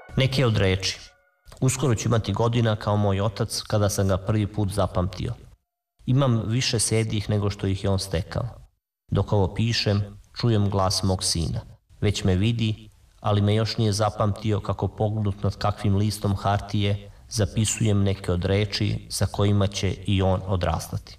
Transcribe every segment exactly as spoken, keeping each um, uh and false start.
Neke od reči. Uskoro ću imati godina kao moj otac kada sam ga prvi put zapamtio. Imam više sedih nego što ih je on stekao. Dok ovo pišem, čujem glas mog sina. Već me vidi, ali me još nije zapamtio kako pognut nad kakvim listom hartije zapisujem neke od reči sa kojima će i on odrastati.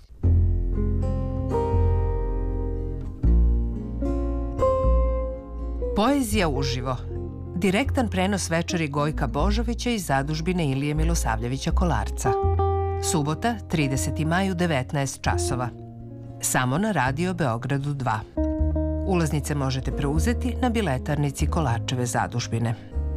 Poezija uživo. Direktan prenos večeri Gojka Božovića iz zadužbine Ilije Milosavljevića Kolarca. Subota, trideseti maj u devetnaest časova. Samo na Radio Beogradu dva. Ulaznice možete preuzeti na biletarnici Kolarčeve zadužbine.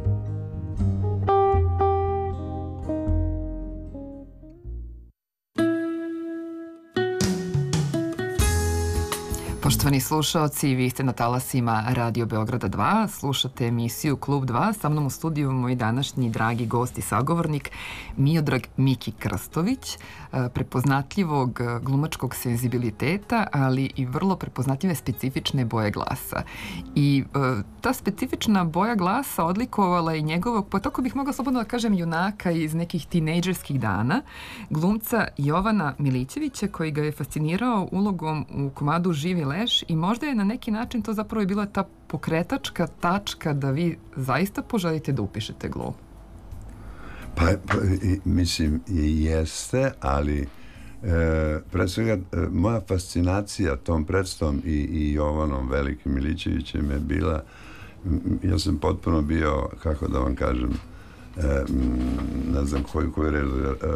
Poštovani slušaoci, vi ste na talasima Radio Beograda dva, slušate emisiju Klub dva, sa mnom u studiju moj današnji dragi gost i sagovornik Miodrag Miki Krstović, prepoznatljivog glumačkog senzibiliteta, ali i vrlo prepoznatljive specifične boje glasa. I ta specifična boja glasa odlikovala i njegovog, pa tako bih mogla slobodno da kažem, junaka iz nekih tinejdžerskih dana, glumca Jovana Milićevića, koji ga je fascinirao ulogom u komadu Živi leš i možda je na neki način to zapravo bila ta pokretačka tačka da vi zaista poželite da upišete glumu. Pa, pa i, mislim, i jeste, ali e, pre svega e, moja fascinacija tom predstavom i, i Jovanom Velikim Milićevićem je bila, ja sam potpuno bio, kako da vam kažem, e, ne znam koju koju reč,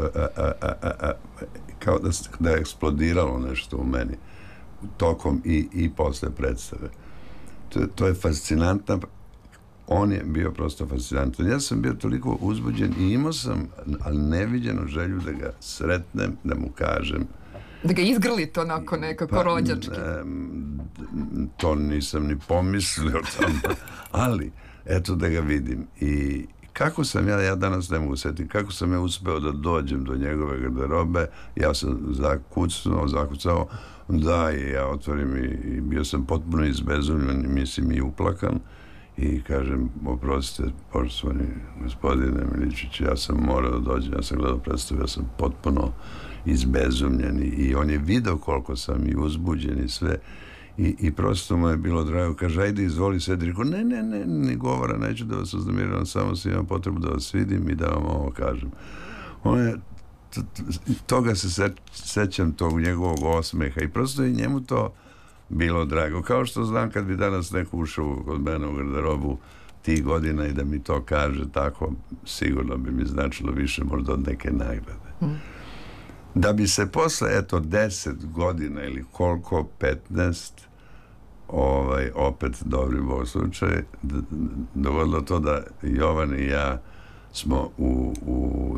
kao da, da je eksplodiralo nešto u meni tokom i, i posle predstave. To, to je fascinantna, on je bio prosto fascinantan. Ja sam bio toliko uzbuđen i imao sam, ali neviđenu želju da ga sretnem, da mu kažem. Da ga izgrlite onako nekako pa, rođački. Ne, to nisam ni pomislio tamo, ali eto da ga vidim. I kako sam ja, ja danas ne mogu setiti, kako sam ja uspeo da dođem do njegove garderobe, ja sam zakucnuo, zakucao, da, i ja otvorim i, i bio sam potpuno izbezumljen, mislim i uplakan i kažem, oprostite, poštovani gospodine Miličić, ja sam morao da dođem, ja sam gledao predstavu, ja sam potpuno izbezumljen i, i on je video koliko sam i uzbuđen i sve i, i prosto mu je bilo drago, kaže, ajde izvoli sedi, rekao, ne, ne, ne, ni govora, neću da vas uznemiram, samo sam imam potrebu da vas vidim i da vam ovo kažem. On je toga se sećam, tog njegovog osmeha i prosto je njemu to bilo drago. Kao što znam kad bi danas neko ušao kod mene u garderobu tih godina i da mi to kaže tako, sigurno bi mi značilo više možda od neke nagrade. Mm. Da bi se posle, eto, deset godina ili koliko, petnaest, ovaj, opet dobri Bog slučaj, dogodilo to da Jovan i ja smo u, u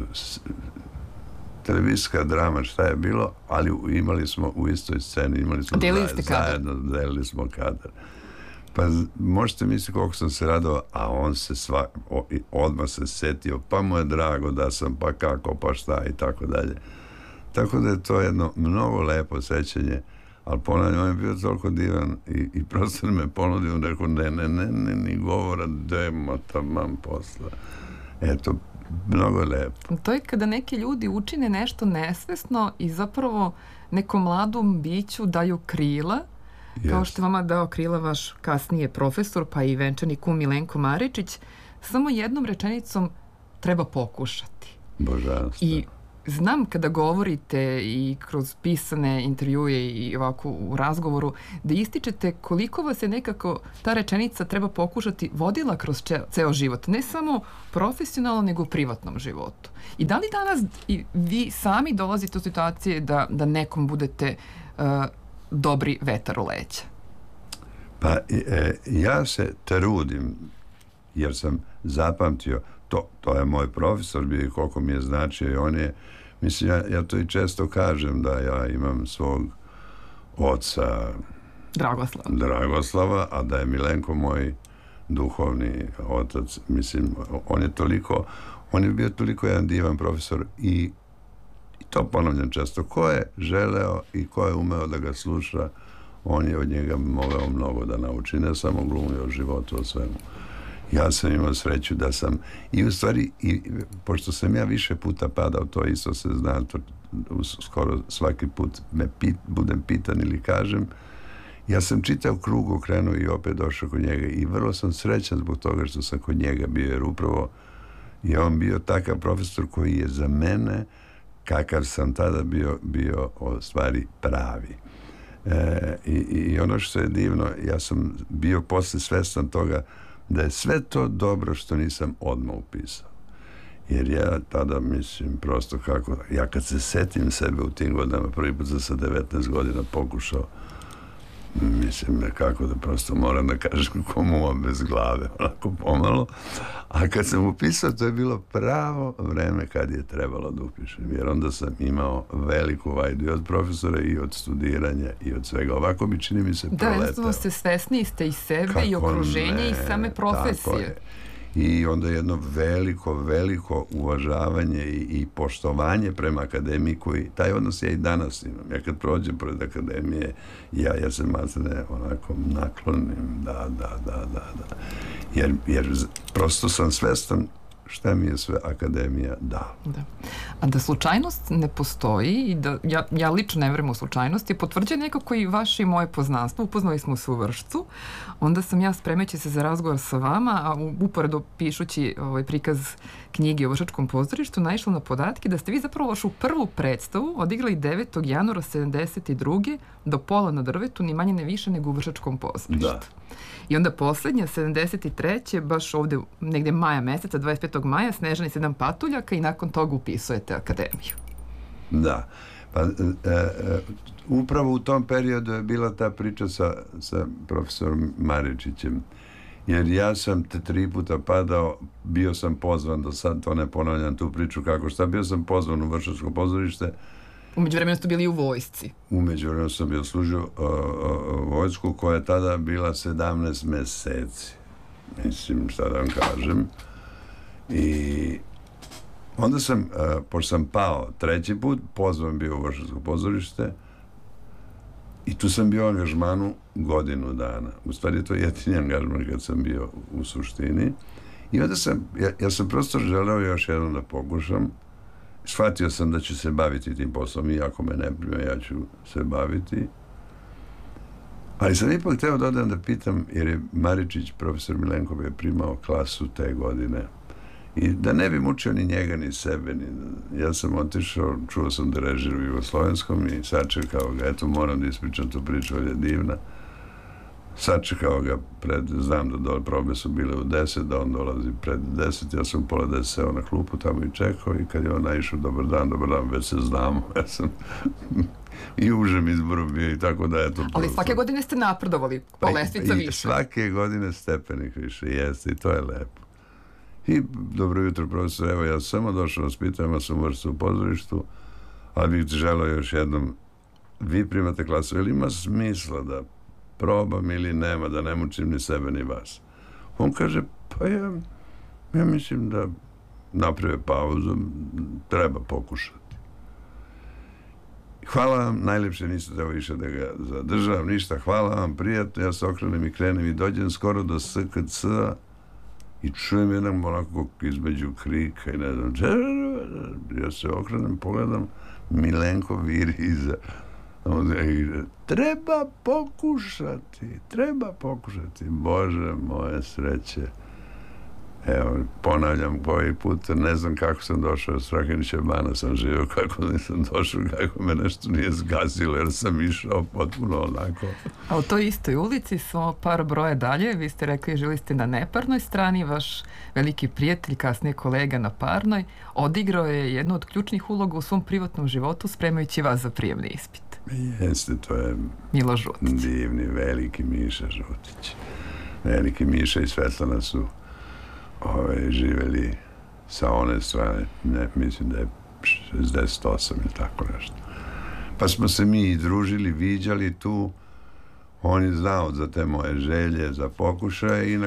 televizijska drama, šta je bilo, ali imali smo u istoj sceni, imali smo delili zajedno, delili smo kadar. Pa možete misliti koliko sam se radao, a on se sva, o, odmah se setio, pa mu je drago da sam, pa kako, pa šta i tako dalje. Tako da je to jedno mnogo lepo sećanje, ali ponavljam, on je bio toliko divan i, i prosto me ponudio, rekao, ne, ne, ne, ne, ni govora, demo taman posla. Eto, mnogo lepo. To je kada neki ljudi učine nešto nesvesno i zapravo nekom mladom biću daju krila, yes. Kao što je vama dao krila vaš kasnije profesor, pa i venčani kum Milenko Maričić, samo jednom rečenicom treba pokušati. Božanstvo. I znam kada govorite i kroz pisane intervjue i ovako u razgovoru da ističete koliko vas je nekako ta rečenica treba pokušati vodila kroz ceo život. Ne samo profesionalno, nego u privatnom životu. I da li danas i vi sami dolazite u situacije da, da nekom budete uh, dobri vetar u leđa? Pa e, ja se trudim, jer sam zapamtio, to, to je moj profesor bio i koliko mi je značio i on je, mislim, ja, ja to i često kažem da ja imam svog oca Dragoslava. Dragoslava, a da je Milenko moj duhovni otac. Mislim, on je toliko, on je bio toliko jedan divan profesor i, i to ponavljam često. Ko je želeo i ko je umeo da ga sluša, on je od njega mogao mnogo da nauči, ne samo glumi o životu, o svemu. Ja sam imao sreću da sam, i u stvari, i, pošto sam ja više puta padao, to isto se zna, to, skoro svaki put me pit, budem pitan ili kažem, ja sam čitao krug, okrenuo i opet došao kod njega i vrlo sam srećan zbog toga što sam kod njega bio, jer upravo je on bio takav profesor koji je za mene, kakav sam tada bio, bio o stvari pravi. E, i, I ono što je divno, ja sam bio posle svestan toga da je sve to dobro što nisam odmah upisao. Jer ja tada mislim prosto kako, ja kad se setim sebe u tim godinama, prvi put sam sa devetnaest godina pokušao, mislim kako da prosto moram da kažem komu bez glave, onako pomalo. A kad sam upisao, to je bilo pravo vreme kad je trebalo da upišem, jer onda sam imao veliku vajdu i od profesora i od studiranja i od svega. Ovako bi, čini mi se, proletao. Da, jednostavno ste svesni ste i sebe kako i okruženja ne, i same profesije. I onda jedno veliko, veliko uvažavanje i, i poštovanje prema akademiji koji, taj odnos ja i danas imam. Ja kad prođem pored akademije, ja, ja se masne onako naklonim, da, da, da, da, da. Jer, jer prosto sam svestan šta mi je sve akademija dala. Da. A da slučajnost ne postoji i da ja, ja lično ne verujem u slučajnosti, potvrđuje nekako i vaše i moje poznanstvo. Upoznali smo se u Vršcu, onda sam ja spremeći se za razgovor sa vama, a uporedo pišući ovaj prikaz knjige o Vršačkom pozorištu, naišla na podatke da ste vi zapravo vašu prvu predstavu odigrali devetog januara sedamdeset druge do pola na drvetu, ni manje ne više nego u Vršačkom pozorištu. Da. I onda poslednja, sedamdeset treće baš ovde negde maja meseca, dvadeset petog maja, Snežana i sedam patuljaka i nakon toga upisujete akademiju. Da. Pa, e, e, upravo u tom periodu je bila ta priča sa, sa profesorom Maričićem. Jer ja sam te tri puta padao, bio sam pozvan, do sad to ne ponavljam tu priču kako šta, bio sam pozvan u Vršačko pozorište. Umeđu vremenu ste bili u vojsci. Umeđu vremenu sam bio služio uh, uh, vojsku koja je tada bila sedamnaest meseci. Mislim, šta da vam kažem. I onda sam, uh, pošto sam pao treći put, pozvan bio u Vršačko pozorište i tu sam bio u angažmanu godinu dana. U stvari je to jedini angažman kad sam bio u suštini. I onda sam, ja, ja sam prosto želeo još jednom da pokušam. Shvatio sam da ću se baviti tim poslom i ako me ne prime, ja ću se baviti. Ali sam ipak hteo da odam da pitam, jer je Maričić, profesor Milenkov, je primao klasu te godine. I da ne bi mučio ni njega, ni sebe. Ni... Ja sam otišao, čuo sam da režir u Jugoslovenskom i sačekao ga. Eto, moram da ispričam tu priču, ali je divna. Sačekao ga pred, znam da dole probe su bile u deset, da on dolazi pred deset, ja sam pola deset seo na klupu tamo i čekao i kad je on naišao, dobar dan, dobar dan, već se znamo, ja sam i užem izboru bio i tako da, eto. Ali svake godine ste napredovali, po lestvica više. Svake godine stepenik više, jeste, i to je lepo. I dobro jutro, profesor, evo, ja sam samo došao vas pitam, ja sam u Vršcu u pozorištu, ali bih želeo još jednom, vi primate klasu, ili ima smisla da probam ili nema, da ne mučim ni sebe ni vas. On kaže, pa ja, ja mislim da naprave pauzu, treba pokušati. Hvala vam, najlepše niste treba više da ga zadržavam, ništa, hvala vam, prijatno, ja se okrenem i krenem i dođem skoro do S K C-a i čujem jedan onako između krika i ne znam, ja se okrenem, pogledam, Milenko viri iza. Treba pokušati, treba pokušati. Bože moje sreće. Evo, ponavljam koji put, ne znam kako sam došao, Strahinića bana sam živio, kako nisam došao, kako me nešto nije zgazilo, jer sam išao potpuno onako. A u toj istoj ulici smo par broje dalje, vi ste rekli, žili ste na neparnoj strani, vaš veliki prijatelj, kasnije kolega na parnoj, odigrao je jednu od ključnih uloga u svom privatnom životu, spremajući vas za prijemni ispit. Jeste, to je Milo Žutić. Divni, veliki Miša Žutić. Veliki Miša i Svetlana su ove, živeli sa one strane, ne, mislim da je šezdeset osam ili tako nešto. Pa smo se mi i družili, viđali tu, on je znao za te moje želje, za pokušaje i na